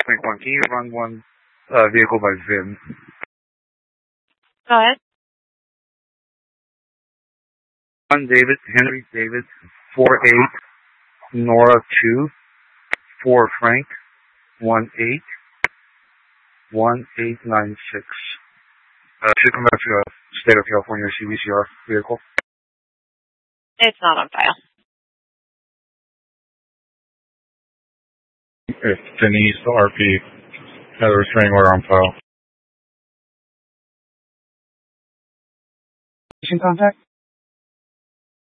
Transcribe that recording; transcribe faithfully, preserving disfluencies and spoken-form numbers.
Frank one. Can you run one uh, vehicle by V I N? Go ahead. One David, Henry David, four eight, Nora two, four Frank, one eight, one eight nine six. Uh, should come back to the state of California C B C R vehicle. It's not on file. If Denise, the R P, has a restraining order on file. Patient contact?